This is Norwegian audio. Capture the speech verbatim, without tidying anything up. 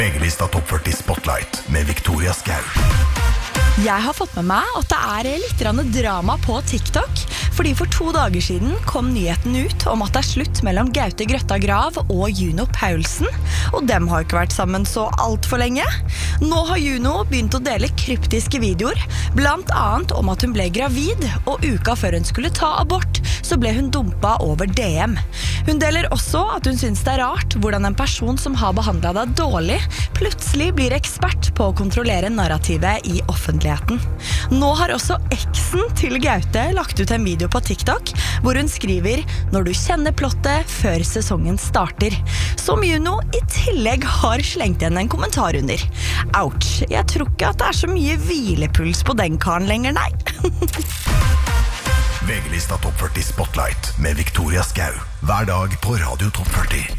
V G-lista Topp førti Spotlight med Victoria Skau. Jeg har fått med meg at det er litt grann drama på TikTok, fordi for to dager siden kom nyheten ut om at det er slutt mellom Gaute Grøtta Grav og Juno Paulsen, og dem har ikke vært sammen så alt for lenge. Nå har Juno begynt å dele kryptiske videoer, blant annet om at hun ble gravid, og uka før hun skulle ta abort, så ble hun dumpet over D M. Hun deler også at hun synes det er rart hvordan en person som har behandlet deg dårlig, plutselig blir ekspert på å kontrollere narrativet i offentligheten. Nå har også eksen til Gaute lagt ut en video på TikTok, hvor hun skriver «Når du kjenner plottet før sesongen starter», som Juno i tillegg har slengt igjen en kommentar under. Ouch, jeg tror ikke at det er så mye hvilepuls på den karen lenger, nei. V G-lista Topp førti Spotlight med Victoria Skau. Hver dag på Radio Topp førti.